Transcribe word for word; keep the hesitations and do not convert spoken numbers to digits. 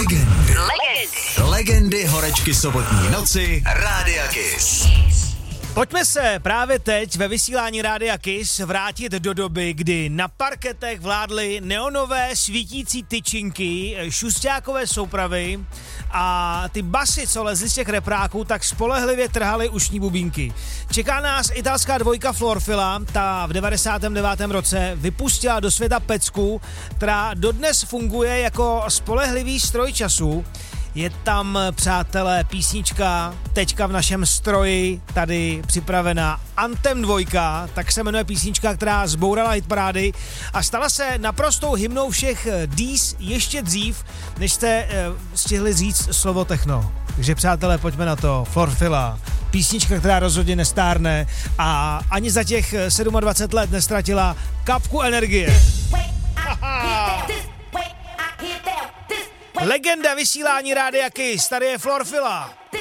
Legendy. Legendy. Legendy horečky sobotní noci Rádia Kiss. Pojďme se právě teď ve vysílání Rádia Kiss vrátit do doby, kdy na parketech vládly neonové svítící tyčinky, šusťákové soupravy a ty basy, co lezly z těch repráků, tak spolehlivě trhaly ušní bubínky. Čeká nás italská dvojka Florfila, ta v devadesátém devátém roce vypustila do světa pecku, která dodnes funguje jako spolehlivý stroj času. Je tam, přátelé, písnička teďka v našem stroji tady připravená Anthem dva, tak se jmenuje písnička, která zbourala hitparády a stala se naprostou hymnou všech dýs ještě dřív, než jste eh, stihli říct slovo techno. Takže, přátelé, pojďme na to. Florfila, písnička, která rozhodně nestárne a ani za těch dvacet sedm let nestratila kapku energie. Legenda vysílání Rádia Kiss, tady je Florfila.